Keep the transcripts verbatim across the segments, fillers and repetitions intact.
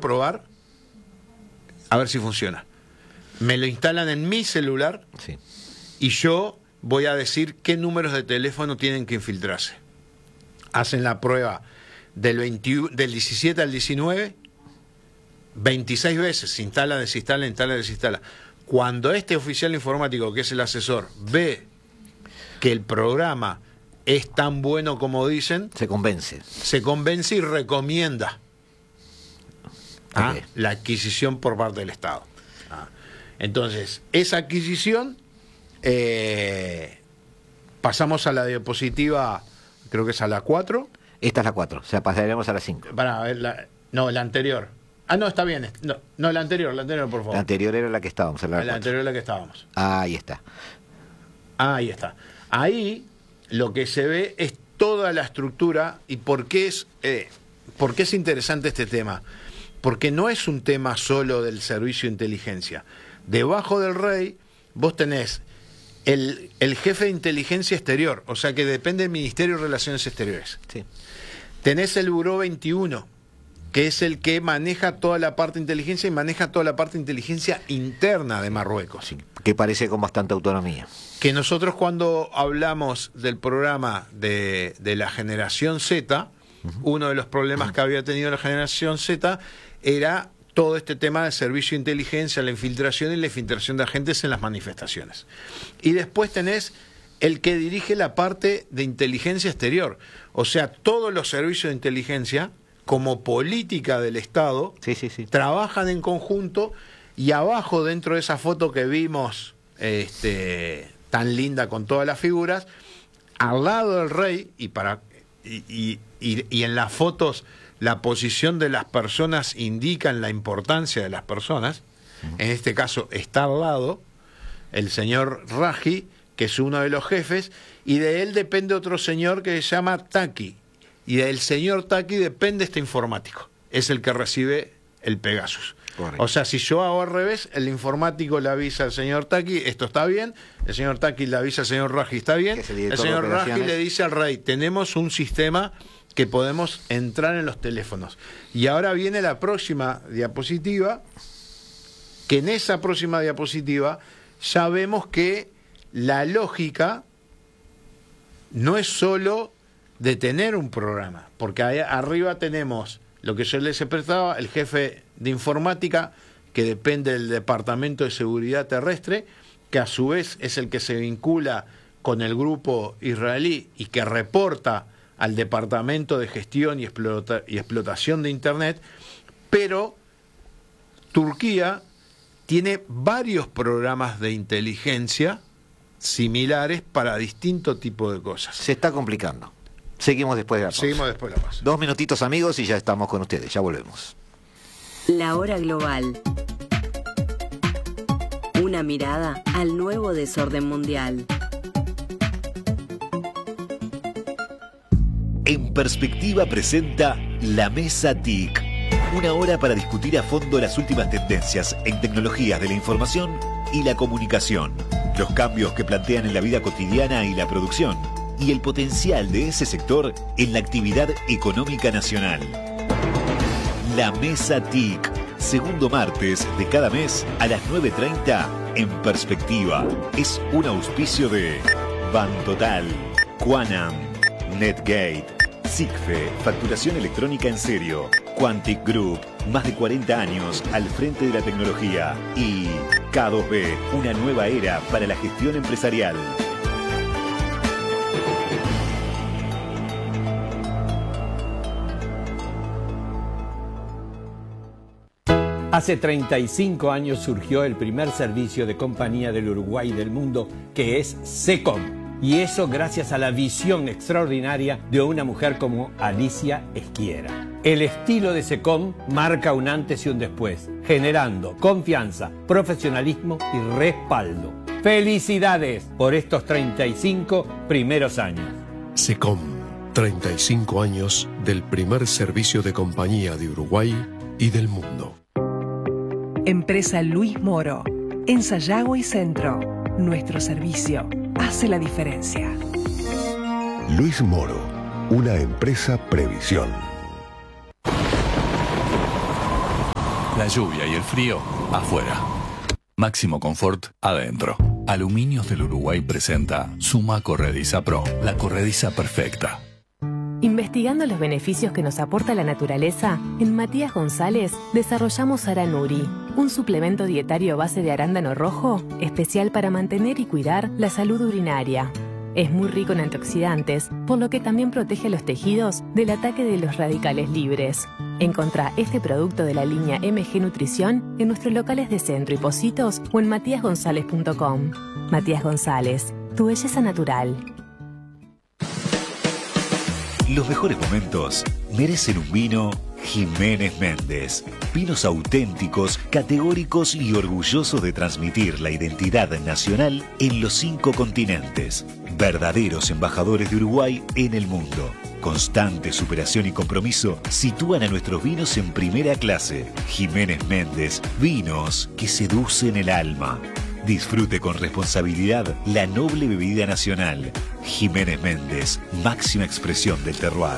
probar a ver si funciona. Me lo instalan en mi celular, sí, y yo voy a decir qué números de teléfono tienen que infiltrarse. Hacen la prueba del, veintiuno, del diecisiete al diecinueve, veintiséis veces, se instala, desinstala, instala, desinstala. Cuando este oficial informático, que es el asesor, ve que el programa es tan bueno como dicen, se convence. Se convence y recomienda ¿ah? Okay. la adquisición por parte del Estado. ¿ah? Entonces, esa adquisición, eh, pasamos a la diapositiva, creo que es a la cuatro. Esta es la cuatro, o sea, pasaremos a la cinco. Para ver, la, no, la anterior. Ah, no, está bien. No, no, la anterior, la anterior, por favor. La anterior era la que estábamos. La, la anterior era la que estábamos. Ah, ahí está. Ah, ahí está. Ahí lo que se ve es toda la estructura. ¿Y por qué es, eh, por qué es interesante este tema? Porque no es un tema solo del servicio de inteligencia. Debajo del rey vos tenés el, el jefe de inteligencia exterior, o sea que depende del Ministerio de Relaciones Exteriores. Sí. Tenés el Buró veintiuno, que es el que maneja toda la parte de inteligencia y maneja toda la parte de inteligencia interna de Marruecos. Sí, que parece con bastante autonomía. Que nosotros cuando hablamos del programa de, de la generación Z, uh-huh. uno de los problemas uh-huh. que había tenido la generación Z era todo este tema de servicio de inteligencia, la infiltración y la infiltración de agentes en las manifestaciones. Y después tenés el que dirige la parte de inteligencia exterior, o sea, todos los servicios de inteligencia como política del Estado, sí, sí, sí. trabajan en conjunto, y abajo, dentro de esa foto que vimos este, tan linda con todas las figuras, al lado del rey, y, para, y, y, y, y en las fotos la posición de las personas indican la importancia de las personas, uh-huh. en este caso está al lado el señor Raji, que es uno de los jefes, y de él depende otro señor que se llama Taki. Y del señor Taki depende este informático. Es el que recibe el Pegasus. Correcto. O sea, si yo hago al revés, el informático le avisa al señor Taki, esto está bien. El señor Taki le avisa al señor Raji, está bien. El, el señor Raji le dice al rey, tenemos un sistema que podemos entrar en los teléfonos. Y ahora viene la próxima diapositiva, que en esa próxima diapositiva ya vemos que la lógica no es solo de tener un programa, porque ahí arriba tenemos lo que yo les expresaba, el jefe de informática, que depende del Departamento de Seguridad Terrestre, que a su vez es el que se vincula con el grupo israelí y que reporta al Departamento de Gestión y, Explota- y Explotación de Internet, pero Turquía tiene varios programas de inteligencia similares para distinto tipo de cosas. Se está complicando. Seguimos después de la pausa. Seguimos después de la pausa. Dos minutitos, amigos, y ya estamos con ustedes. Ya volvemos. La hora global. Una mirada al nuevo desorden mundial. En Perspectiva presenta La Mesa T I C. Una hora para discutir a fondo las últimas tendencias en tecnologías de la información y la comunicación, los cambios que plantean en la vida cotidiana y la producción, y el potencial de ese sector en la actividad económica nacional. La Mesa T I C, segundo martes de cada mes a las nueve treinta en Perspectiva. Es un auspicio de Bantotal, Quanam, Netgate, Sigfe, facturación electrónica en serio, Quantic Group, más de cuarenta años al frente de la tecnología, y K dos B, una nueva era para la gestión empresarial. Hace treinta y cinco años surgió el primer servicio de compañía del Uruguay y del mundo, que es SECOM. Y eso gracias a la visión extraordinaria de una mujer como Alicia Esquiera. El estilo de SECOM marca un antes y un después, generando confianza, profesionalismo y respaldo. ¡Felicidades por estos treinta y cinco primeros años! SECOM, treinta y cinco años del primer servicio de compañía de Uruguay y del mundo. Empresa Luis Moro, en Sayago y Centro. Nuestro servicio hace la diferencia. Luis Moro, una empresa Previsión. La lluvia y el frío, afuera. Máximo confort, adentro. Aluminios del Uruguay presenta Suma Corrediza Pro, la corrediza perfecta. Investigando los beneficios que nos aporta la naturaleza, en Matías González desarrollamos Aranuri, un suplemento dietario a base de arándano rojo, especial para mantener y cuidar la salud urinaria. Es muy rico en antioxidantes, por lo que también protege a los tejidos del ataque de los radicales libres. Encontrá este producto de la línea M G Nutrición en nuestros locales de Centro y Pocitos o en matías gonzález punto com. Matías González, tu belleza natural. Los mejores momentos merecen un vino Jiménez Méndez. Vinos auténticos, categóricos y orgullosos de transmitir la identidad nacional en los cinco continentes. Verdaderos embajadores de Uruguay en el mundo. Constante superación y compromiso sitúan a nuestros vinos en primera clase. Jiménez Méndez, vinos que seducen el alma. Disfrute con responsabilidad la noble bebida nacional. Jiménez Méndez, máxima expresión del terroir.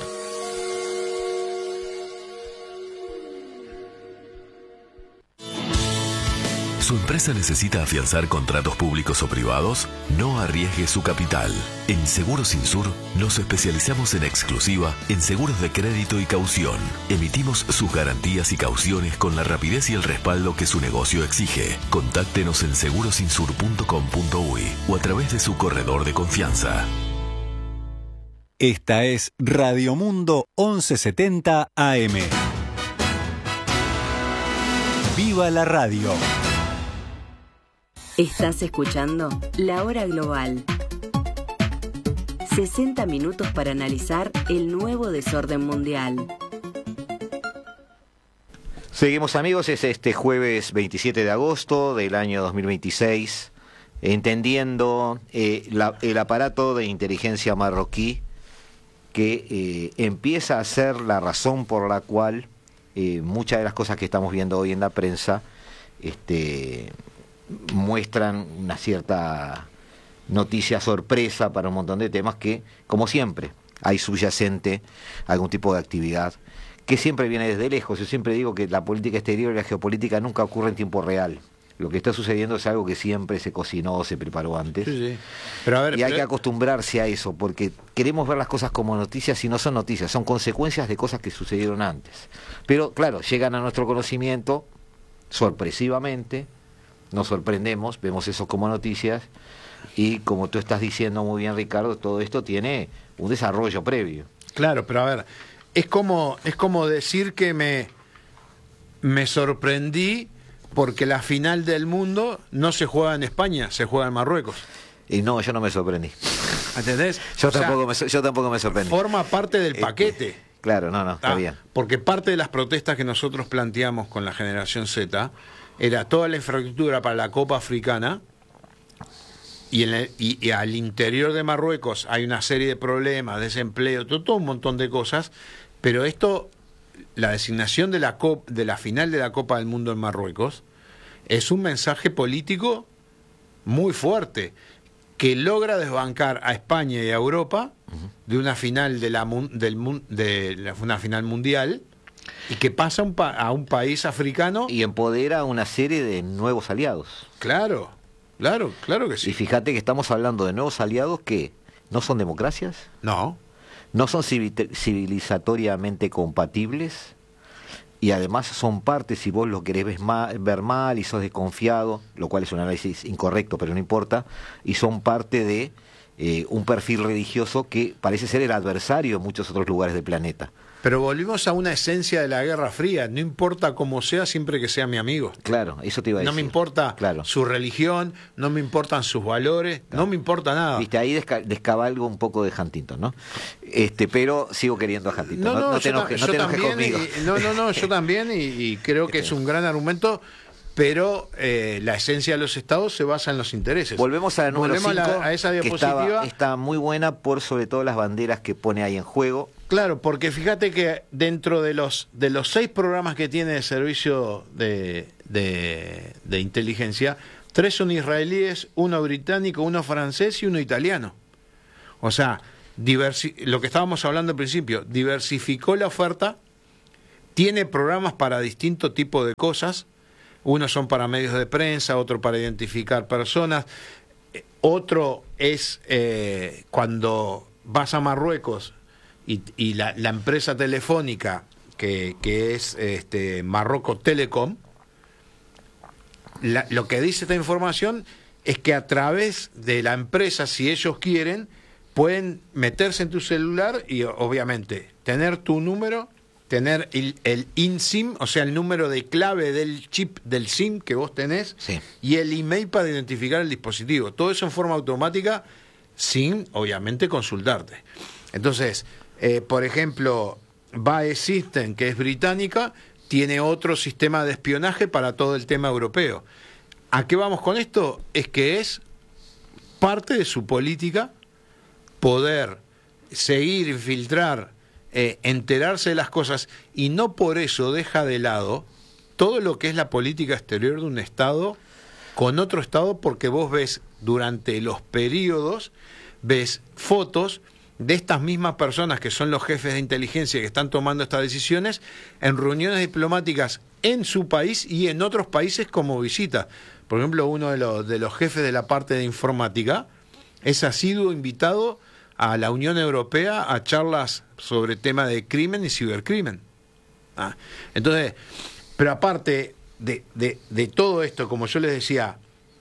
¿Su empresa necesita afianzar contratos públicos o privados? No arriesgue su capital. En Seguros Insur nos especializamos en exclusiva en seguros de crédito y caución. Emitimos sus garantías y cauciones con la rapidez y el respaldo que su negocio exige. Contáctenos en seguros insur punto com punto uy o a través de su corredor de confianza. Esta es Radio Mundo once setenta A M. ¡Viva la radio! Estás escuchando La Hora Global. sesenta minutos para analizar el nuevo desorden mundial. Seguimos, amigos, es este jueves veintisiete de agosto del año dos mil veintiséis, entendiendo eh, la, el aparato de inteligencia marroquí que eh, empieza a ser la razón por la cual eh, muchas de las cosas que estamos viendo hoy en la prensa este, muestran una cierta noticia sorpresa para un montón de temas que, como siempre, hay subyacente algún tipo de actividad que siempre viene desde lejos. Yo siempre digo que la política exterior y la geopolítica nunca ocurre en tiempo real. Lo que está sucediendo es algo que siempre se cocinó, se preparó antes. Sí, sí. Pero a ver, y hay pero... que acostumbrarse a eso, porque queremos ver las cosas como noticias y no son noticias, son consecuencias de cosas que sucedieron antes. Pero claro, llegan a nuestro conocimiento sorpresivamente, nos sorprendemos, vemos eso como noticias, y como tú estás diciendo muy bien, Ricardo, todo esto tiene un desarrollo previo. Claro, pero a ver, es como, es como decir que me, me sorprendí porque la final del mundo no se juega en España, se juega en Marruecos. Y no, yo no me sorprendí. ¿Entendés? Yo, o tampoco, sea, me, yo tampoco me sorprendí. Forma parte del paquete. Eh, claro, no, no, está ah, bien. Porque parte de las protestas que nosotros planteamos con la generación Z era toda la infraestructura para la Copa Africana, y, en el, y, y al interior de Marruecos hay una serie de problemas, desempleo, todo, todo un montón de cosas, pero esto, la designación de la, Cop, de la final de la Copa del Mundo en Marruecos, es un mensaje político muy fuerte, que logra desbancar a España y a Europa uh-huh. de una final de la del de la, una final mundial, y que pasa un pa, a un país africano y empodera a una serie de nuevos aliados. Claro, claro, claro que sí. Y fíjate que estamos hablando de nuevos aliados que no son democracias, no, no son civilizatoriamente compatibles, y además son partes, si vos lo querés ver mal, ver mal y sos desconfiado, lo cual es un análisis incorrecto, pero no importa, y son parte de eh, un perfil religioso que parece ser el adversario en muchos otros lugares del planeta. Pero volvimos a una esencia de la Guerra Fría, no importa cómo sea, siempre que sea mi amigo. Claro, eso te iba a decir. No me importa claro. su religión, no me importan sus valores, claro. no me importa nada. Viste, ahí desca descabalgo un poco de Huntington, ¿no? Este, pero sigo queriendo a Huntington. No, no, no, no te enojes, no te enojes conmigo. Y, no, no, no, yo también, y, y creo que es un gran argumento, pero eh, la esencia de los estados se basa en los intereses. Volvemos a la número cinco, a, la, a esa diapositiva. Que estaba, está muy buena por sobre todo las banderas que pone ahí en juego. Claro, porque fíjate que dentro de los de los seis programas que tiene el servicio de, de, de inteligencia, tres son israelíes, uno británico, uno francés y uno italiano. O sea, diversi lo que estábamos hablando al principio, diversificó la oferta, tiene programas para distintos tipos de cosas. Unos son para medios de prensa, otro para identificar personas. Otro es eh, cuando vas a Marruecos y, y la, la empresa telefónica que, que es este, Marroco Telecom, la, lo que dice esta información es que a través de la empresa, si ellos quieren, pueden meterse en tu celular y obviamente tener tu número, tener el, el InSIM, o sea, el número de clave del chip del SIM que vos tenés, sí, y el email para identificar el dispositivo. Todo eso en forma automática, sin, obviamente, consultarte. Entonces, eh, por ejemplo, B A E System, que es británica, tiene otro sistema de espionaje para todo el tema europeo. ¿A qué vamos con esto? Es que es parte de su política poder seguir, infiltrar, eh, enterarse de las cosas, y no por eso deja de lado todo lo que es la política exterior de un Estado con otro Estado, porque vos ves durante los periodos, ves fotos de estas mismas personas que son los jefes de inteligencia que están tomando estas decisiones en reuniones diplomáticas en su país y en otros países como visita. Por ejemplo, uno de los, de los jefes de la parte de informática es asiduo invitado a la Unión Europea a charlas sobre tema de crimen y cibercrimen. Ah, entonces, pero aparte de, de, de todo esto, como yo les decía,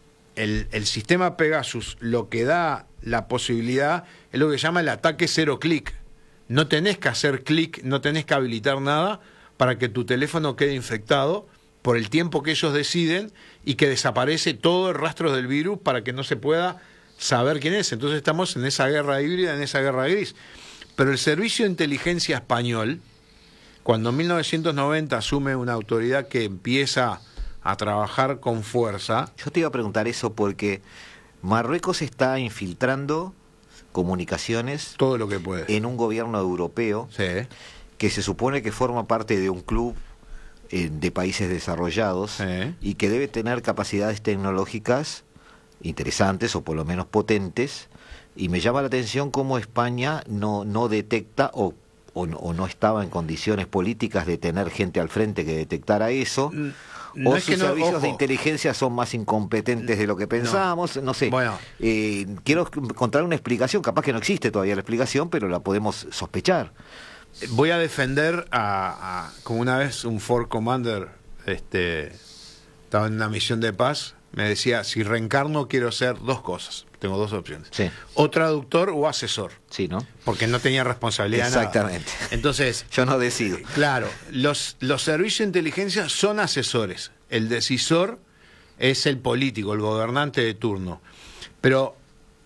el, el sistema Pegasus lo que da la posibilidad es lo que se llama el ataque cero clic. No tenés que hacer clic, no tenés que habilitar nada para que tu teléfono quede infectado por el tiempo que ellos deciden y que desaparece todo el rastro del virus para que no se pueda saber quién es. Entonces estamos en esa guerra híbrida, en esa guerra gris. Pero el Servicio de Inteligencia Español, cuando en mil novecientos noventa asume una autoridad que empieza a trabajar con fuerza... Yo te iba a preguntar eso porque Marruecos está infiltrando comunicaciones, todo lo que puede, en un gobierno europeo, sí, que se supone que forma parte de un club eh, de países desarrollados, sí, y que debe tener capacidades tecnológicas interesantes o por lo menos potentes, y me llama la atención cómo España no, no detecta o, o, o no estaba en condiciones políticas de tener gente al frente que detectara eso. No, o sus que no, servicios ojo. de inteligencia son más incompetentes de lo que pensamos, no, no sé. Bueno. Eh, quiero encontrar una explicación, capaz que no existe todavía la explicación, pero la podemos sospechar. Voy a defender a, a como una vez un Ford Commander, este, estaba en una misión de paz, me decía, si reencarno quiero ser dos cosas, tengo dos opciones, sí, o traductor o asesor, sí, ¿no? Porque no tenía responsabilidad. Exactamente. Nada. Entonces, yo no decido. Claro, los, los servicios de inteligencia son asesores, el decisor es el político, el gobernante de turno, pero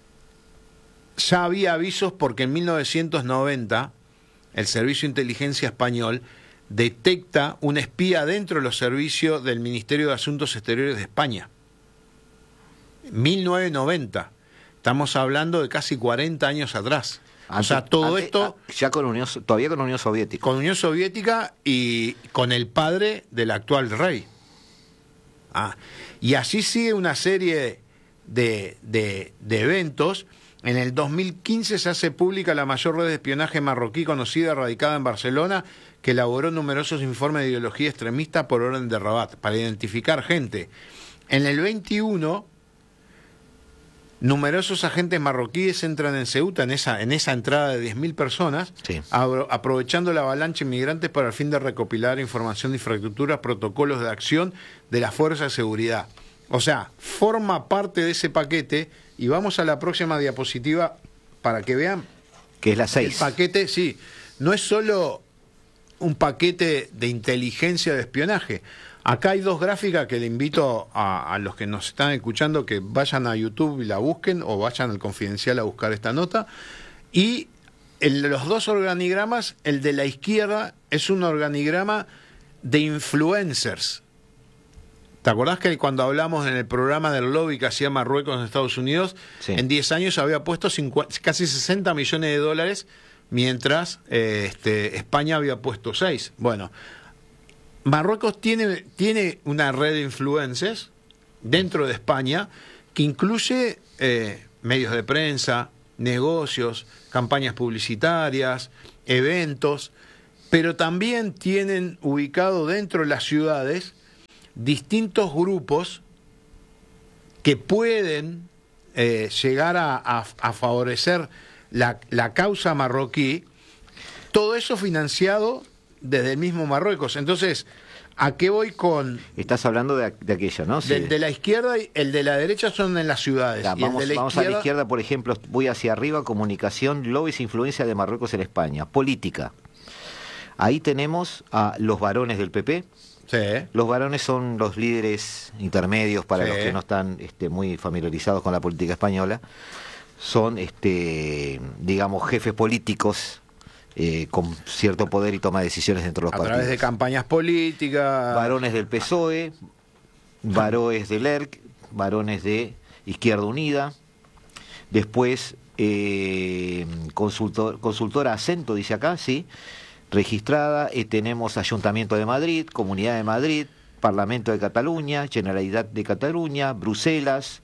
ya había avisos porque en mil novecientos noventa el Servicio de Inteligencia Español detecta un espía dentro de los servicios del Ministerio de Asuntos Exteriores de España. mil novecientos noventa, estamos hablando de casi cuarenta años atrás. Antes, o sea, todo antes, esto... Ya con Unión, todavía con la Unión Soviética. Con Unión Soviética y con el padre del actual rey. Ah, y así sigue una serie de, de, de eventos. En el dos mil quince se hace pública la mayor red de espionaje marroquí conocida, radicada en Barcelona, que elaboró numerosos informes de ideología extremista por orden de Rabat, para identificar gente. En el veintiuno, numerosos agentes marroquíes entran en Ceuta, en esa, en esa entrada de diez mil personas, sí, aprovechando la avalancha de inmigrantes para el fin de recopilar información de infraestructuras, protocolos de acción de las fuerzas de seguridad. O sea, forma parte de ese paquete. Y vamos a la próxima diapositiva para que vean que es la seis. El paquete, sí, no es solo un paquete de inteligencia de espionaje. Acá hay dos gráficas que le invito a, a los que nos están escuchando que vayan a YouTube y la busquen, o vayan al Confidencial a buscar esta nota. Y el, los dos organigramas, el de la izquierda es un organigrama de influencers. ¿Te acordás que cuando hablamos en el programa del lobby que hacía Marruecos en Estados Unidos, sí, en diez años había puesto cincuenta, casi sesenta millones de dólares, mientras eh, este, España había puesto seis? Bueno, Marruecos tiene, tiene una red de influencers dentro de España que incluye eh, medios de prensa, negocios, campañas publicitarias, eventos, pero también tienen ubicado dentro de las ciudades distintos grupos que pueden eh, llegar a, a, a favorecer la, la causa marroquí, todo eso financiado desde el mismo Marruecos. Entonces, ¿a qué voy con...? Estás hablando de, de aquello, ¿no? Sí. De, de la izquierda y el de la derecha son en las ciudades. Ya, y vamos el de la vamos izquierda... a la izquierda, por ejemplo, voy hacia arriba, comunicación, lobbies e influencia de Marruecos en España. Política. Ahí tenemos a los varones del P P. Sí. Los varones son los líderes intermedios para Sí. los que no están este, muy familiarizados con la política española. Son, este, digamos, jefes políticos eh, con cierto poder y toma de decisiones dentro de los A partidos. través de campañas políticas. Varones del P S O E, varones del E R C, varones de Izquierda Unida. Después, eh, consultor, consultora Acento, dice acá, sí, registrada. Eh, tenemos Ayuntamiento de Madrid, Comunidad de Madrid, Parlamento de Cataluña, Generalidad de Cataluña, Bruselas.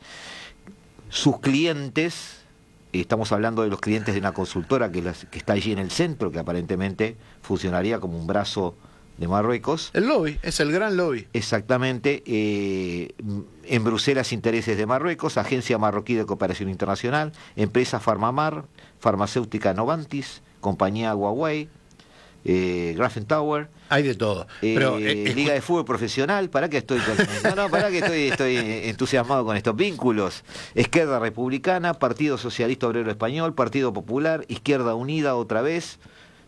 Sus clientes, eh, estamos hablando de los clientes de una consultora que, las, que está allí en el centro, que aparentemente funcionaría como un brazo de Marruecos. El lobby, es el gran lobby. Exactamente. Eh, en Bruselas, intereses de Marruecos, Agencia Marroquí de Cooperación Internacional, Empresa Farmamar, Farmacéutica Novantis, Compañía Huawei, eh, Grafen Tower. Hay de todo. Eh, Pero, eh, Liga de Fútbol Profesional, ¿para qué estoy con... No, no, para que estoy, estoy entusiasmado con estos vínculos. Izquierda Republicana, Partido Socialista Obrero Español, Partido Popular, Izquierda Unida otra vez,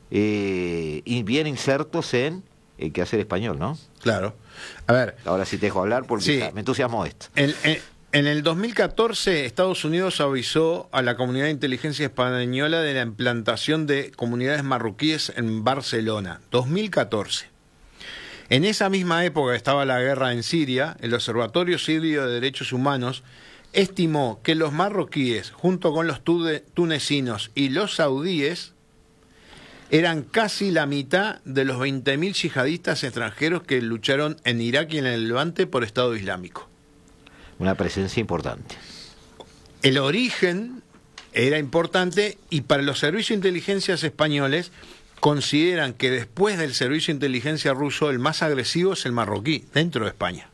eh, y bien insertos en el quehacer español, ¿no? Claro. A ver. Ahora sí te dejo hablar porque Sí. está, me entusiasmó esto. En, en, en el dos mil catorce, Estados Unidos avisó a la comunidad de inteligencia española de la implantación de comunidades marroquíes en Barcelona. dos mil catorce. En esa misma época estaba la guerra en Siria, el Observatorio Sirio de Derechos Humanos estimó que los marroquíes, junto con los tude- tunecinos y los saudíes, eran casi la mitad de los veinte mil yihadistas extranjeros que lucharon en Irak y en el Levante por Estado Islámico. Una presencia importante. El origen era importante y para los servicios de inteligencia españoles consideran que después del servicio de inteligencia ruso el más agresivo es el marroquí, dentro de España.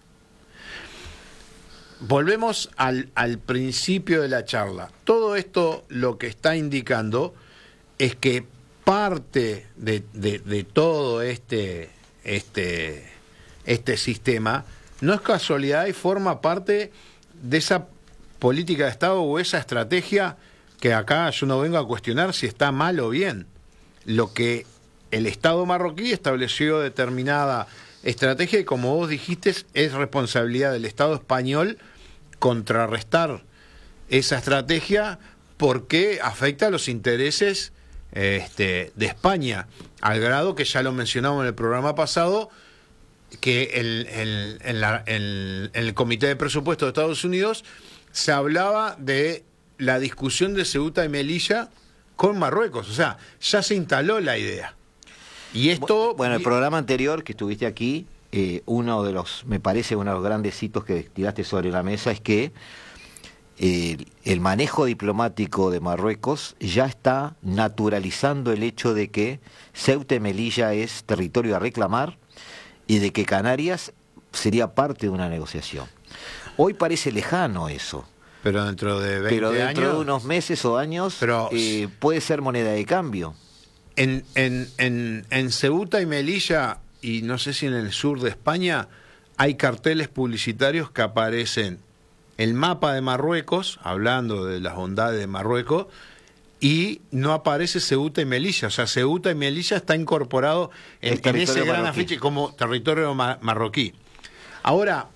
Volvemos al, al principio de la charla. Todo esto lo que está indicando es que parte de, de, de todo este, este, este sistema no es casualidad y forma parte de esa política de Estado o esa estrategia que acá yo no vengo a cuestionar si está mal o bien. Lo que el Estado marroquí estableció determinada estrategia y, como vos dijiste, es responsabilidad del Estado español contrarrestar esa estrategia porque afecta a los intereses este, de España, al grado que ya lo mencionamos en el programa pasado, que el, el, en, la, el, en el Comité de Presupuestos de Estados Unidos se hablaba de la discusión de Ceuta y Melilla con Marruecos. O sea, ya se instaló la idea. Y esto... Bueno, el programa anterior que estuviste aquí, eh, uno de los, me parece, uno de los grandes hitos que tiraste sobre la mesa es que eh, el manejo diplomático de Marruecos ya está naturalizando el hecho de que Ceuta y Melilla es territorio a reclamar y de que Canarias sería parte de una negociación. Hoy parece lejano eso. Pero dentro de veinte Pero dentro años, de unos meses o años pero, eh, puede ser moneda de cambio. En, en, en, en Ceuta y Melilla, y no sé si en el sur de España, hay carteles publicitarios que aparecen el mapa de Marruecos, hablando de las bondades de Marruecos, y no aparece Ceuta y Melilla. O sea, Ceuta y Melilla está incorporado en, en ese gran marroquí. Afiche como territorio ma- marroquí. Ahora,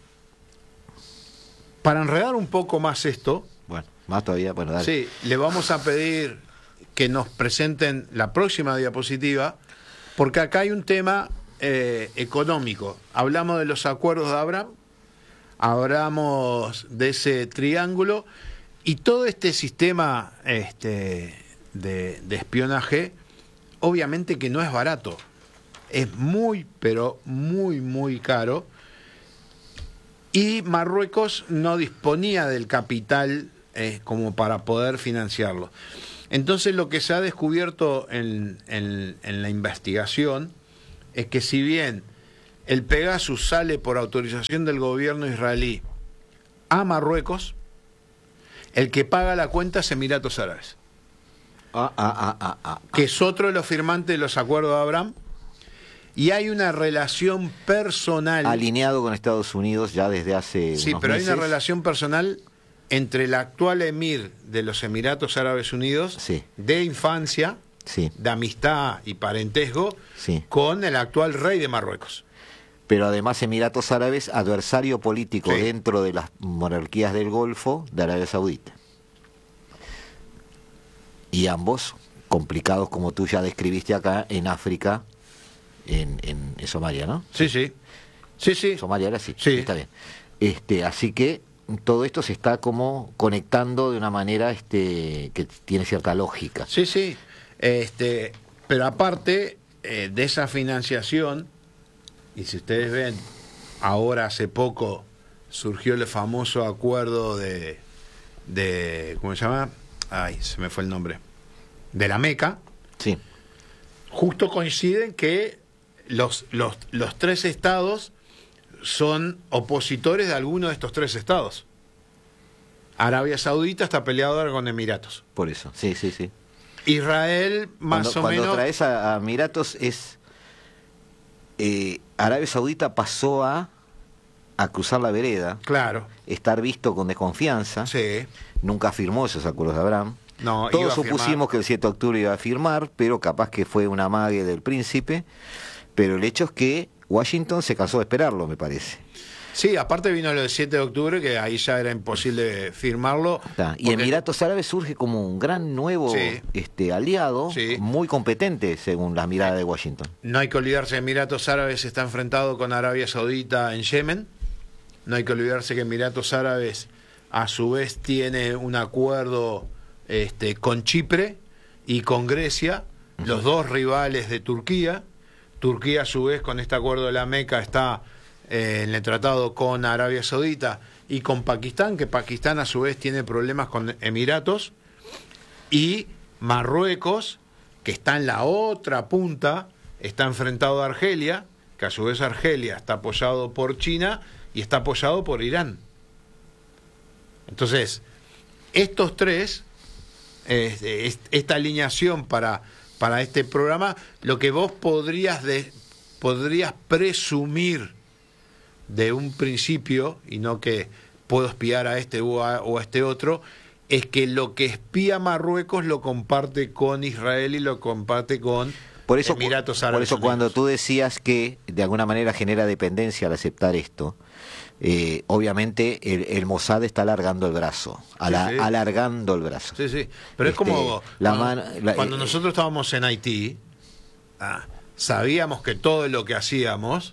para enredar un poco más esto, bueno, más todavía, bueno, dale. Sí, le vamos a pedir que nos presenten la próxima diapositiva, porque acá hay un tema eh, económico. Hablamos de los acuerdos de Abraham, hablamos de ese triángulo, y todo este sistema este, de, de espionaje, obviamente que no es barato. Es muy, pero muy, muy caro. Y Marruecos no disponía del capital eh, como para poder financiarlo. Entonces lo que se ha descubierto en, en, en la investigación es que si bien el Pegasus sale por autorización del gobierno israelí a Marruecos, el que paga la cuenta es Emiratos Árabes. Ah, ah, ah, ah, ah. Que es otro de los firmantes de los acuerdos de Abraham. Y hay una relación personal. Alineado con Estados Unidos ya desde hace Sí, unos pero meses. hay una relación personal entre el actual emir de los Emiratos Árabes Unidos, sí. de infancia, sí. de amistad y parentesco, sí. con el actual rey de Marruecos. Pero además Emiratos Árabes, adversario político sí. dentro de las monarquías del Golfo de Arabia Saudita. Y ambos complicados, como tú ya describiste acá, en África, en, en, en Somalia, ¿no? Sí, sí. Sí, sí. Somalia era así. Sí. Está bien. Este, así que todo esto se está como conectando de una manera este, que tiene cierta lógica. Sí, sí. Este, pero aparte eh, de esa financiación, y si ustedes ven, ahora hace poco surgió el famoso acuerdo de, de ¿cómo se llama? Ay, se me fue el nombre. De la Meca. Sí. Justo coinciden que los, los, los tres estados son opositores de alguno de estos tres estados. Arabia Saudita está peleado ahora con Emiratos. Por eso, sí, sí, sí. Israel, más cuando, o cuando menos... Cuando traes a, a Emiratos es... Eh, Arabia Saudita pasó a, a cruzar la vereda. Claro. Estar visto con desconfianza. Sí. Nunca firmó esos acuerdos de Abraham. No, Todos supusimos que el siete de octubre iba a firmar, pero capaz que fue una amague del príncipe. Pero el hecho es que Washington se cansó de esperarlo, me parece. Sí, aparte vino lo del siete de octubre, que ahí ya era imposible firmarlo. Está. Y porque... Emiratos Árabes surge como un gran nuevo sí. este, aliado, sí. muy competente según la mirada de Washington. No hay que olvidarse que Emiratos Árabes está enfrentado con Arabia Saudita en Yemen. No hay que olvidarse que Emiratos Árabes a su vez tiene un acuerdo este, con Chipre y con Grecia, uh-huh. los dos rivales de Turquía. Turquía a su vez con este acuerdo de la Meca está eh, en el tratado con Arabia Saudita y con Pakistán, que Pakistán a su vez tiene problemas con Emiratos, y Marruecos, que está en la otra punta, está enfrentado a Argelia, que a su vez Argelia está apoyado por China y está apoyado por Irán. Entonces, estos tres, eh, esta alineación para... para este programa, lo que vos podrías de, podrías presumir de un principio, y no que puedo espiar a este o a, o a este otro, es que lo que espía Marruecos lo comparte con Israel y lo comparte con por eso, Emiratos Árabes Por eso Unidos. Cuando tú decías que de alguna manera genera dependencia al aceptar esto, Eh, obviamente el, el Mossad está alargando el brazo, ala, sí, sí. alargando el brazo. Sí, sí, pero este, es como la cuando, mano, la, cuando eh, nosotros estábamos en Haití, ah, sabíamos que todo lo que hacíamos,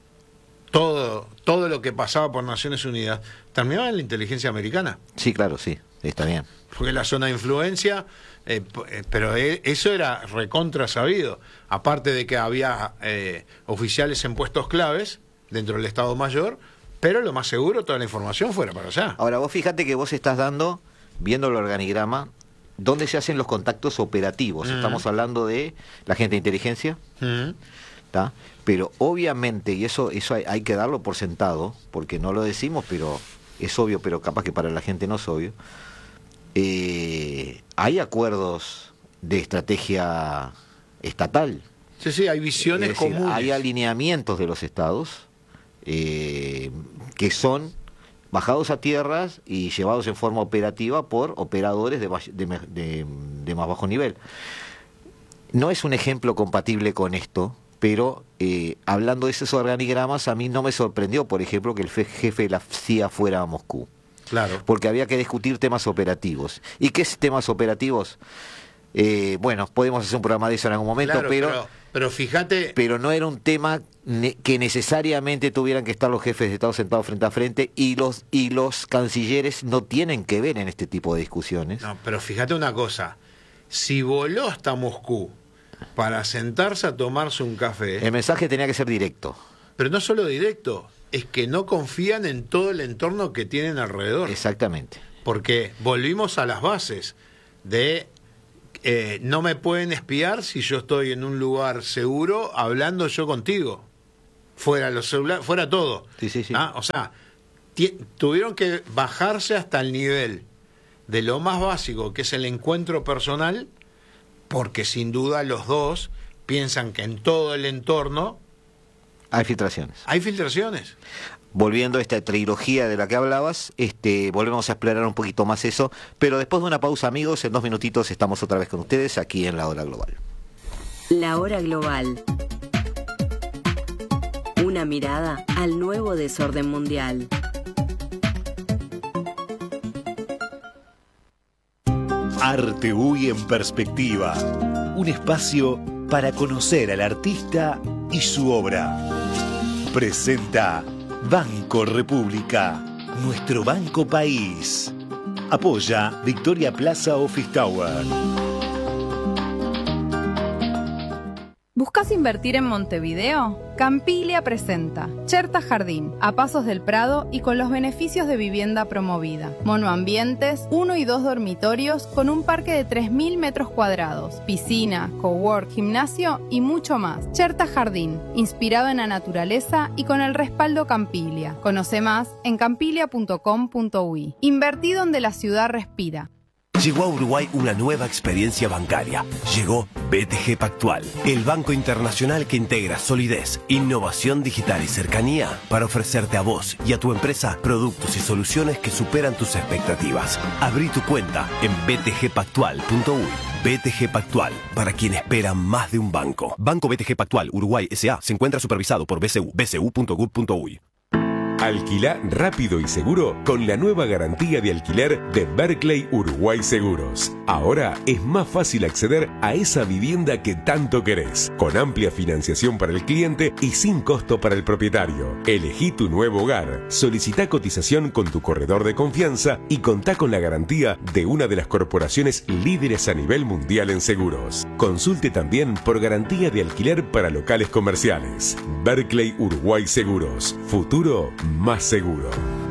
todo, todo lo que pasaba por Naciones Unidas, terminaba en la inteligencia americana. Sí, claro, sí, está bien. Porque la zona de influencia, eh, pero eso era recontra sabido. Aparte de que había eh, oficiales en puestos claves dentro del Estado Mayor, pero lo más seguro, toda la información fuera para allá. Ahora, vos fíjate que vos estás dando, viendo el organigrama, dónde se hacen los contactos operativos. Mm. Estamos hablando de la gente de inteligencia, mm. ¿tá? Pero obviamente, y eso eso hay, hay que darlo por sentado, porque no lo decimos, pero es obvio, pero capaz que para la gente no es obvio, eh, hay acuerdos de estrategia estatal. Sí, sí, hay visiones es decir, comunes. Hay alineamientos de los estados, Eh, que son bajados a tierras y llevados en forma operativa por operadores de, de, de, de más bajo nivel. No es un ejemplo compatible con esto, pero eh, hablando de esos organigramas, a mí no me sorprendió, por ejemplo, que el jefe de la C I A fuera a Moscú. Claro. Porque había que discutir temas operativos. ¿Y qué temas operativos? Eh, bueno, podemos hacer un programa de eso en algún momento, claro, pero, pero pero fíjate, pero no era un tema ne que necesariamente tuvieran que estar los jefes de Estado sentados frente a frente, y los y los cancilleres no tienen que ver en este tipo de discusiones. No, pero fíjate una cosa, si voló hasta Moscú para sentarse a tomarse un café, el mensaje tenía que ser directo. Pero no solo directo, es que no confían en todo el entorno que tienen alrededor. Exactamente. Porque volvimos a las bases de eh, no me pueden espiar si yo estoy en un lugar seguro hablando yo contigo. Fuera los celulares, fuera todo. Sí, sí, sí. ¿Ah? O sea, tuvieron que bajarse hasta el nivel de lo más básico, que es el encuentro personal, porque sin duda los dos piensan que en todo el entorno hay filtraciones. Hay filtraciones. Volviendo a esta trilogía de la que hablabas, este, volvemos a explorar un poquito más eso, pero después de una pausa, amigos, en dos minutitos estamos otra vez con ustedes aquí en La Hora Global. La Hora Global. Una mirada al nuevo desorden mundial. Arte U Y en perspectiva. Un espacio para conocer al artista y su obra. Presenta Banco República, nuestro banco país. Apoya Victoria Plaza Office Tower. ¿Buscas invertir en Montevideo? Campilia presenta Cherta Jardín, a pasos del Prado y con los beneficios de vivienda promovida. Monoambientes, uno y dos dormitorios con un parque de tres mil metros cuadrados, piscina, cowork, gimnasio y mucho más. Cherta Jardín, inspirado en la naturaleza y con el respaldo Campilia. Conoce más en campilia punto com punto uy. Invertí donde la ciudad respira. Llegó a Uruguay una nueva experiencia bancaria. Llegó B T G Pactual, el banco internacional que integra solidez, innovación digital y cercanía para ofrecerte a vos y a tu empresa productos y soluciones que superan tus expectativas. Abrí tu cuenta en b t g pactual punto uy. B T G Pactual, para quien espera más de un banco. Banco B T G Pactual Uruguay S A se encuentra supervisado por B C U, b c u punto gov punto uy. Alquilá rápido y seguro con la nueva garantía de alquiler de Berkeley Uruguay Seguros. Ahora es más fácil acceder a esa vivienda que tanto querés, con amplia financiación para el cliente y sin costo para el propietario. Elegí tu nuevo hogar, solicitá cotización con tu corredor de confianza y contá con la garantía de una de las corporaciones líderes a nivel mundial en seguros. Consulte también por garantía de alquiler para locales comerciales. Berkeley Uruguay Seguros. Futuro más seguro.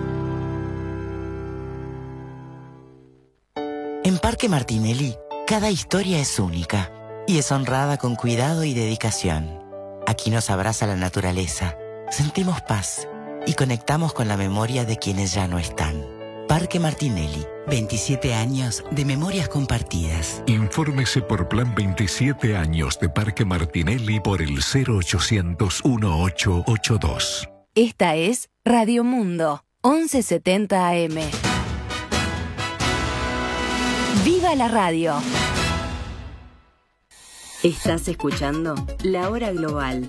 En Parque Martinelli, cada historia es única y es honrada con cuidado y dedicación. Aquí nos abraza la naturaleza, sentimos paz y conectamos con la memoria de quienes ya no están. Parque Martinelli, veintisiete años de memorias compartidas. Infórmese por Plan veintisiete años de Parque Martinelli por el cero ochocientos dieciocho ochenta y dos. Esta es Radio Mundo, once setenta A M. ¡Viva la radio! Estás escuchando La Hora Global.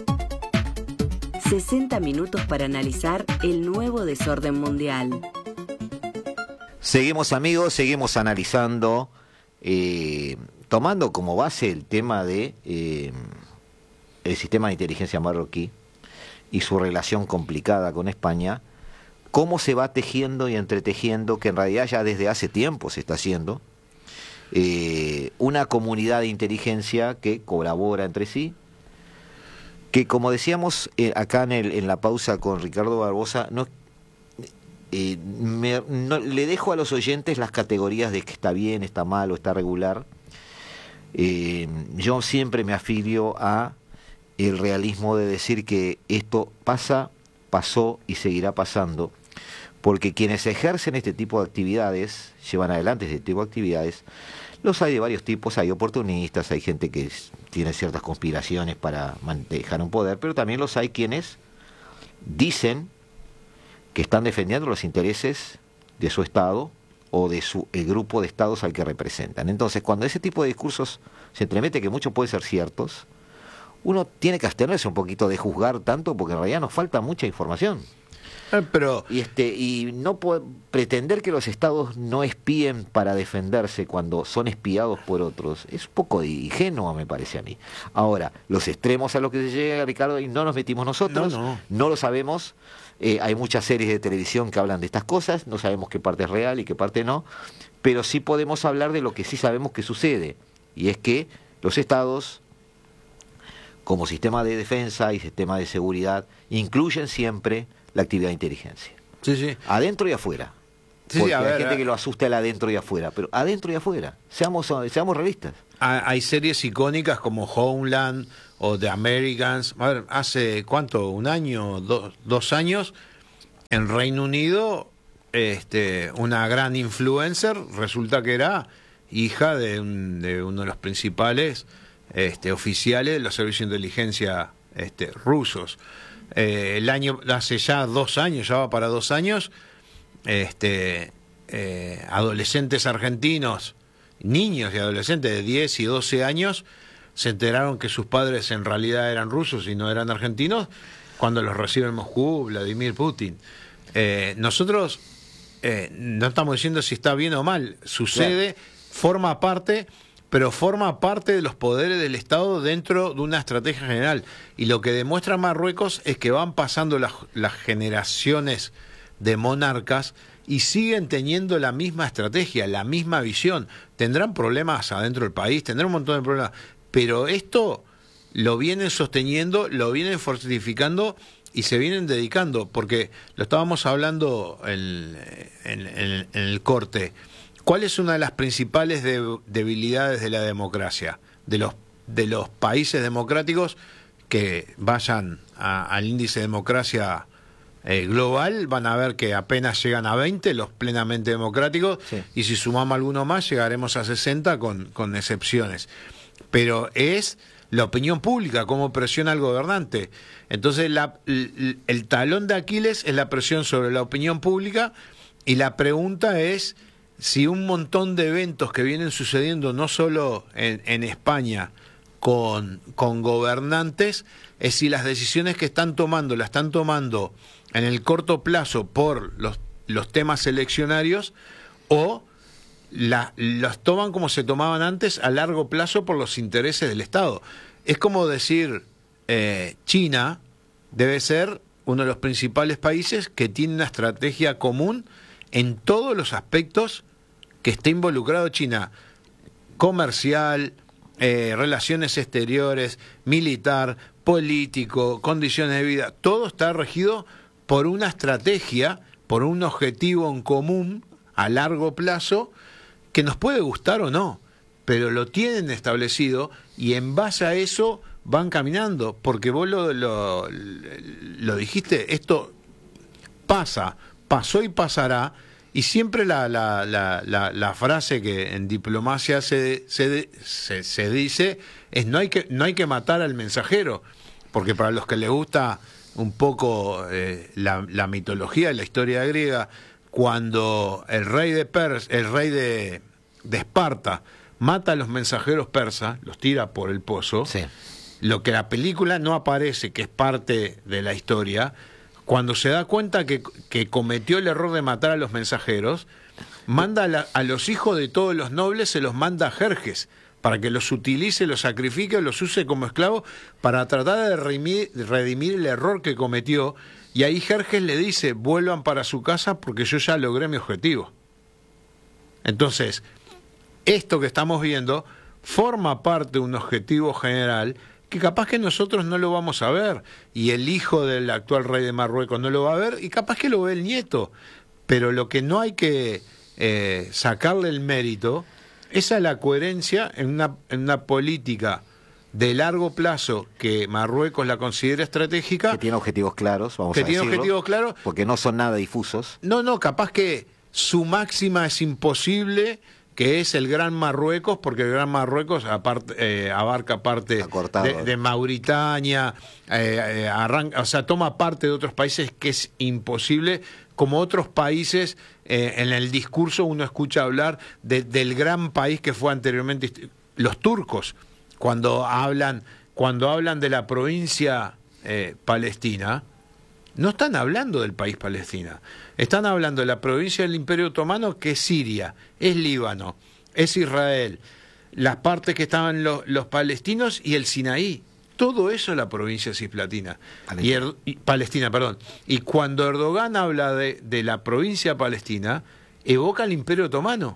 sesenta minutos para analizar el nuevo desorden mundial. Seguimos, amigos, seguimos analizando, eh, tomando como base el tema de eh, el sistema de inteligencia marroquí y su relación complicada con España, cómo se va tejiendo y entretejiendo, que en realidad ya desde hace tiempo se está haciendo, eh, una comunidad de inteligencia que colabora entre sí, que como decíamos eh, acá en, el, en la pausa con Ricardo Barbosa, no, eh, me, no, le dejo a los oyentes las categorías de que está bien, está mal o está regular. Eh, yo siempre me afilio a el realismo de decir que esto pasa, pasó y seguirá pasando, porque quienes ejercen este tipo de actividades, llevan adelante este tipo de actividades, los hay de varios tipos, hay oportunistas, hay gente que es, tiene ciertas conspiraciones para manejar un poder, pero también los hay quienes dicen que están defendiendo los intereses de su Estado o de su el grupo de estados al que representan. Entonces, cuando ese tipo de discursos se entremete, que muchos pueden ser ciertos, uno tiene que abstenerse un poquito de juzgar tanto, porque en realidad nos falta mucha información. Eh, pero y este y no puede pretender que los estados no espíen para defenderse cuando son espiados por otros es un poco ingenuo, me parece a mí. Ahora, los extremos a los que se llega, Ricardo, y no nos metimos nosotros, no, no. no lo sabemos. Eh, hay muchas series de televisión que hablan de estas cosas, no sabemos qué parte es real y qué parte no, pero sí podemos hablar de lo que sí sabemos que sucede, y es que los estados, como sistema de defensa y sistema de seguridad, incluyen siempre la actividad de inteligencia. Sí, sí. Adentro y afuera. Sí, porque a hay ver, gente a- que lo asusta el adentro y afuera, pero adentro y afuera, seamos, seamos realistas. Hay series icónicas como Homeland o The Americans. A ver, hace cuánto, un año, do, dos años, en Reino Unido, este, una gran influencer resulta que era hija de, un, de uno de los principales este, oficiales de los servicios de inteligencia este, rusos. Eh, el año, hace ya dos años, ya va para dos años, este, eh, adolescentes argentinos, niños y adolescentes de diez y doce años, se enteraron que sus padres en realidad eran rusos y no eran argentinos, cuando los recibe en Moscú Vladimir Putin. Eh, nosotros eh, no estamos diciendo si está bien o mal, sucede, claro. Forma parte, pero forma parte de los poderes del Estado dentro de una estrategia general. Y lo que demuestra Marruecos es que van pasando las, las generaciones de monarcas y siguen teniendo la misma estrategia, la misma visión. Tendrán problemas adentro del país, tendrán un montón de problemas, pero esto lo vienen sosteniendo, lo vienen fortificando y se vienen dedicando, porque lo estábamos hablando en, en, en, en el corte. ¿Cuál es una de las principales de, debilidades de la democracia? De los, de los países democráticos que vayan a, al índice de democracia eh, global, van a ver que apenas llegan a veinte los plenamente democráticos, sí. Y si sumamos alguno más llegaremos a sesenta con, con excepciones. Pero es la opinión pública, cómo presiona al gobernante. Entonces la, el, el talón de Aquiles es la presión sobre la opinión pública, y la pregunta es si un montón de eventos que vienen sucediendo no solo en, en España con, con gobernantes, es si las decisiones que están tomando, las están tomando en el corto plazo por los, los temas eleccionarios, o la, las toman como se tomaban antes a largo plazo por los intereses del Estado. Es como decir, eh, China debe ser uno de los principales países que tiene una estrategia común en todos los aspectos que esté involucrado China: comercial, eh, relaciones exteriores, militar, político, condiciones de vida. Todo está regido por una estrategia, por un objetivo en común a largo plazo, que nos puede gustar o no, pero lo tienen establecido y en base a eso van caminando, porque vos lo, lo, lo dijiste, esto pasa, pasó y pasará, y siempre la, la, la, la, la frase que en diplomacia se, se, se, se dice es no hay que, no hay que matar al mensajero, porque para los que les gusta un poco eh, la, la mitología, la historia griega, cuando el rey de Pers, el rey de, de Esparta mata a los mensajeros persas, los tira por el pozo, sí. Lo que la película no aparece, que es parte de la historia, cuando se da cuenta que, que cometió el error de matar a los mensajeros, manda a, la, a los hijos de todos los nobles, se los manda a Jerjes, para que los utilice, los sacrifique, los use como esclavos, para tratar de redimir, redimir el error que cometió. Y ahí Jerjes le dice, vuelvan para su casa porque yo ya logré mi objetivo. Entonces, esto que estamos viendo forma parte de un objetivo general que capaz que nosotros no lo vamos a ver, y el hijo del actual rey de Marruecos no lo va a ver, y capaz que lo ve el nieto. Pero lo que no hay que eh, sacarle el mérito es a la coherencia en una, en una política de largo plazo que Marruecos la considera estratégica. Que tiene objetivos claros, vamos que a tiene decirlo, objetivos claros. Porque no son nada difusos. No, no, capaz que su máxima es imposible, que es el Gran Marruecos, porque el Gran Marruecos aparte, eh, abarca parte de, de Mauritania, eh, eh, arranca, o sea, toma parte de otros países que es imposible, como otros países, eh, en el discurso uno escucha hablar de, del gran país que fue anteriormente, los turcos, cuando hablan, cuando hablan de la provincia eh, palestina, no están hablando del país Palestina, están hablando de la provincia del Imperio Otomano, que es Siria, es Líbano, es Israel, las partes que estaban los, los palestinos y el Sinaí. Todo eso es la provincia cisplatina. Y, er, y Palestina, perdón. Y cuando Erdogan habla de, de la provincia palestina, evoca el Imperio Otomano.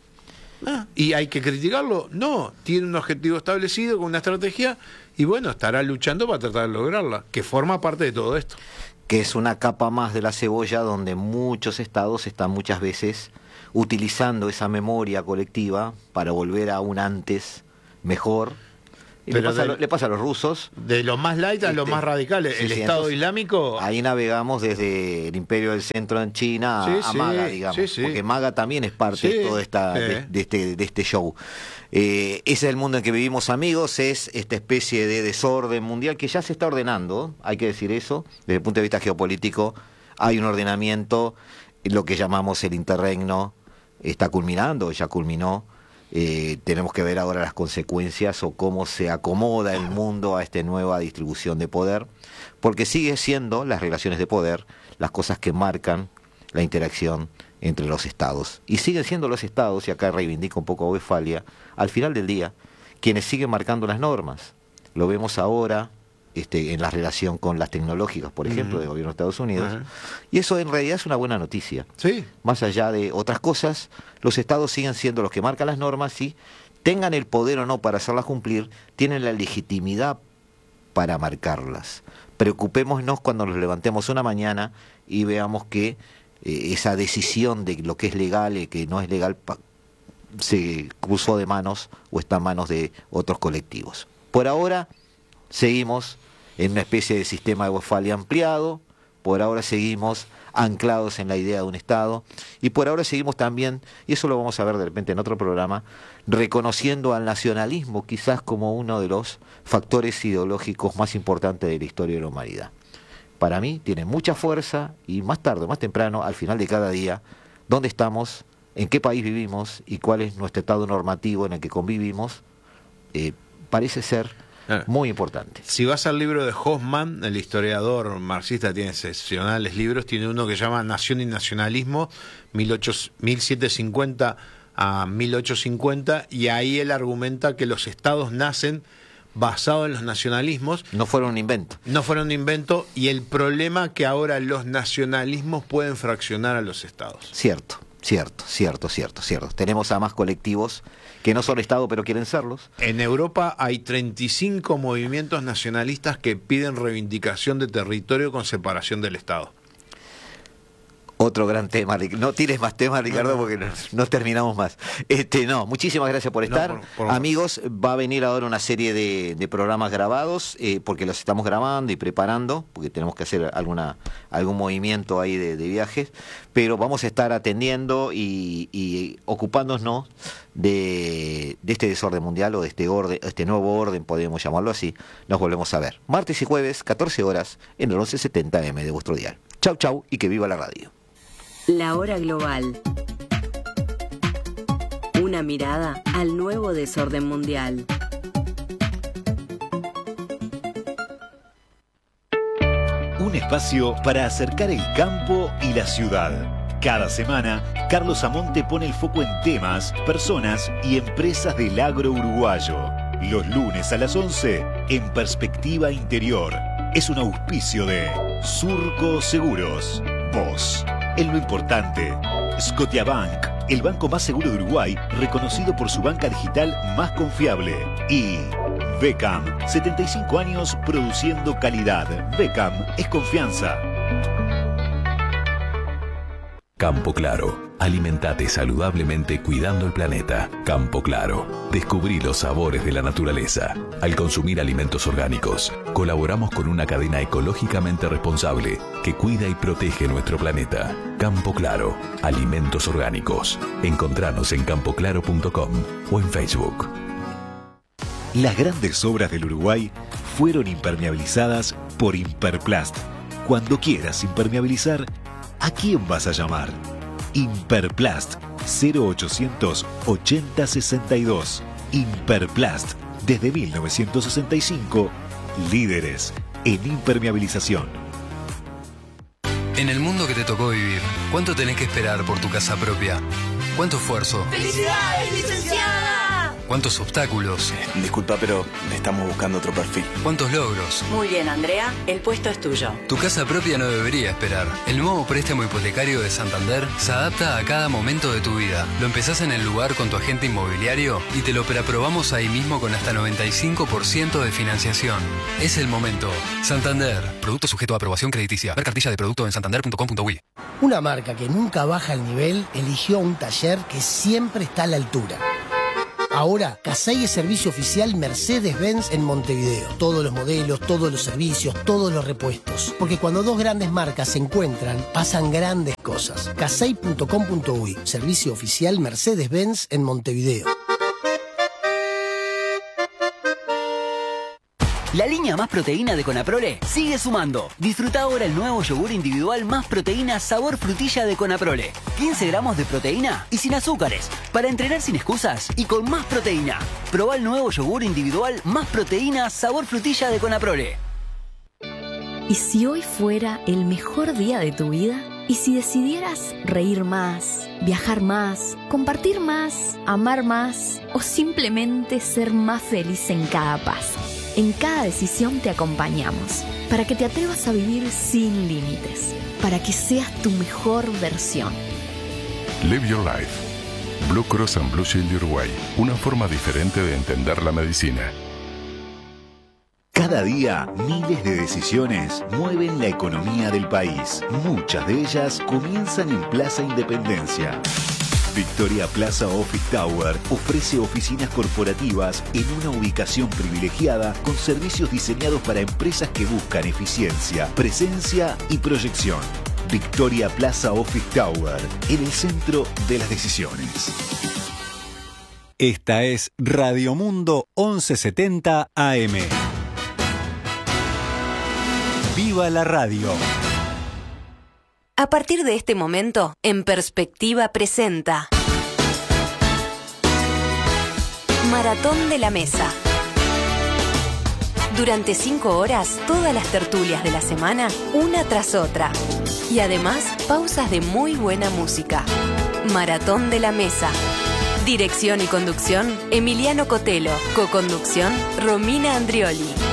Ah, ¿y hay que criticarlo? No, tiene un objetivo establecido con una estrategia y bueno, estará luchando para tratar de lograrla, que forma parte de todo esto. que es una capa más de la cebolla donde muchos estados están muchas veces utilizando esa memoria colectiva para volver a un antes mejor. Y le pasa, de, a, le pasa a los rusos. De los más light a este, los más radicales. Sí, el sí, Estado entonces, Islámico. Ahí navegamos desde el Imperio del Centro en China sí, a, a sí, MAGA, digamos. Sí, sí. Porque MAGA también es parte sí, de todo esta, sí. de, de, este, de este show. Eh, ese es el mundo en que vivimos, amigos. Es esta especie de desorden mundial que ya se está ordenando. Hay que decir eso. Desde el punto de vista geopolítico, hay un ordenamiento. Lo que llamamos el interregno está culminando, ya culminó. Eh, tenemos que ver ahora las consecuencias o cómo se acomoda el mundo a esta nueva distribución de poder, porque sigue siendo las relaciones de poder las cosas que marcan la interacción entre los estados, y siguen siendo los estados, y acá reivindico un poco a Westfalia, al final del día, quienes siguen marcando las normas. Lo vemos ahora este, en la relación con las tecnológicas, por ejemplo, uh-huh. del gobierno de Estados Unidos, uh-huh. y eso en realidad es una buena noticia. Sí. Más allá de otras cosas, los estados siguen siendo los que marcan las normas y tengan el poder o no para hacerlas cumplir, tienen la legitimidad para marcarlas. Preocupémonos cuando nos levantemos una mañana y veamos que eh, esa decisión de lo que es legal y que no es legal pa- se cruzó de manos o está en manos de otros colectivos. Por ahora seguimos en una especie de sistema de Westfalia ampliado, por ahora seguimos anclados en la idea de un Estado, y por ahora seguimos también, y eso lo vamos a ver de repente en otro programa, reconociendo al nacionalismo quizás como uno de los factores ideológicos más importantes de la historia de la humanidad. Para mí tiene mucha fuerza, y más tarde o más temprano, al final de cada día, dónde estamos, en qué país vivimos y cuál es nuestro estado normativo en el que convivimos, eh, parece ser muy importante. Si vas al libro de Hoffman, el historiador marxista, tiene excepcionales libros, tiene uno que se llama Nación y Nacionalismo, mil setecientos cincuenta a mil ochocientos cincuenta, y ahí él argumenta que los estados nacen basados en los nacionalismos. No fueron un invento. No fueron un invento, y el problema que ahora los nacionalismos pueden fraccionar a los estados. Cierto, cierto, cierto, cierto, cierto. Tenemos a más colectivos que no son Estado pero quieren serlos. En Europa hay treinta y cinco movimientos nacionalistas que piden reivindicación de territorio con separación del Estado. Otro gran tema, no tires más temas, Ricardo, no, no. porque no, no terminamos más. Este, no, muchísimas gracias por estar. No, por, por... Amigos, va a venir ahora una serie de, de programas grabados, eh, porque los estamos grabando y preparando, porque tenemos que hacer alguna algún movimiento ahí de, de viajes, pero vamos a estar atendiendo y, y ocupándonos de, de este desorden mundial o de este orden, este nuevo orden, podemos llamarlo así. Nos volvemos a ver martes y jueves, catorce horas, en el once setenta eme de vuestro dial. Chau, chau, y que viva la radio. La hora global. Una mirada al nuevo desorden mundial. Un espacio para acercar el campo y la ciudad. Cada semana, Carlos Amonte pone el foco en temas, personas y empresas del agro uruguayo. Los lunes a las once, en Perspectiva Interior. Es un auspicio de Surco Seguros. Vos. En lo importante, Scotiabank, el banco más seguro de Uruguay, reconocido por su banca digital más confiable. Y Becam, setenta y cinco años produciendo calidad. Becam es confianza. Campo Claro. Alimentate saludablemente cuidando el planeta. Campo Claro. Descubrí los sabores de la naturaleza. Al consumir alimentos orgánicos, colaboramos con una cadena ecológicamente responsable que cuida y protege nuestro planeta. Campo Claro. Alimentos orgánicos. Encontranos en campo claro punto com o en Facebook. Las grandes obras del Uruguay fueron impermeabilizadas por Imperplast. Cuando quieras impermeabilizar, ¿a quién vas a llamar? Imperplast cero ochocientos ochenta sesenta y dos. Imperplast, desde mil novecientos sesenta y cinco, líderes en impermeabilización. En el mundo que te tocó vivir, ¿cuánto tenés que esperar por tu casa propia? ¿Cuánto esfuerzo? ¡Felicidades, licenciada! ¿Cuántos obstáculos? Disculpa, pero estamos buscando otro perfil. ¿Cuántos logros? Muy bien, Andrea, el puesto es tuyo. Tu casa propia no debería esperar. El nuevo préstamo hipotecario de Santander se adapta a cada momento de tu vida. Lo empezás en el lugar con tu agente inmobiliario y te lo preaprobamos ahí mismo con hasta noventa y cinco por ciento de financiación. Es el momento. Santander. Producto sujeto a aprobación crediticia. Ver cartilla de producto en santander punto com punto uy. Una marca que nunca baja el nivel eligió un taller que siempre está a la altura. Ahora, Casey es servicio oficial Mercedes-Benz en Montevideo. Todos los modelos, todos los servicios, todos los repuestos. Porque cuando dos grandes marcas se encuentran, pasan grandes cosas. casey punto com punto uy, servicio oficial Mercedes-Benz en Montevideo. La línea Más Proteína de Conaprole sigue sumando. Disfruta ahora el nuevo yogur individual Más Proteína sabor frutilla de Conaprole. quince gramos de proteína y sin azúcares. Para entrenar sin excusas y con más proteína. Probá el nuevo yogur individual Más Proteína sabor frutilla de Conaprole. ¿Y si hoy fuera el mejor día de tu vida? ¿Y si decidieras reír más, viajar más, compartir más, amar más o simplemente ser más feliz en cada paso? En cada decisión te acompañamos, para que te atrevas a vivir sin límites, para que seas tu mejor versión. Live Your Life. Blue Cross and Blue Shield de Uruguay. Una forma diferente de entender la medicina. Cada día, miles de decisiones mueven la economía del país. Muchas de ellas comienzan en Plaza Independencia. Victoria Plaza Office Tower ofrece oficinas corporativas en una ubicación privilegiada con servicios diseñados para empresas que buscan eficiencia, presencia y proyección. Victoria Plaza Office Tower, en el centro de las decisiones. Esta es Radio Mundo once setenta A M. ¡Viva la radio! A partir de este momento, En Perspectiva presenta Maratón de la Mesa. Durante cinco horas, todas las tertulias de la semana, una tras otra. Y además, pausas de muy buena música. Maratón de la Mesa. Dirección y conducción, Emiliano Cotelo. Coconducción, Romina Andrioli.